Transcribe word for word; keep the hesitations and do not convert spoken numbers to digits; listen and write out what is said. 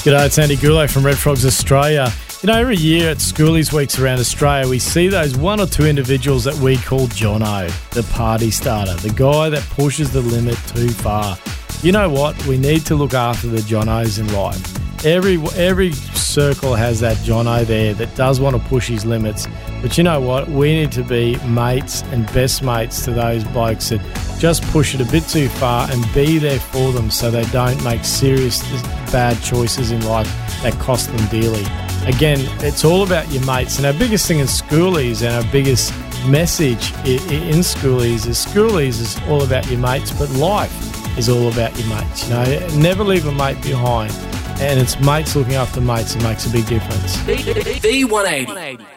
G'day, it's Andy Goulet from Red Frogs Australia. You know, every year at Schoolies Weeks around Australia, we see those one or two individuals that we call Jono, the party starter, the guy that pushes the limit too far. You know what? We need to look after the Jonos in life. Every every circle has that Jono there that does want to push his limits. But you know what? We need to be mates and best mates to those blokes that just push it a bit too far and be there for them so they don't make serious bad choices in life that cost them dearly. Again, it's all about your mates. And our biggest thing in Schoolies and our biggest message in Schoolies is Schoolies is all about your mates, but life is all about your mates. You know, never leave a mate behind. And it's mates looking after mates that makes a big difference. V one eighty.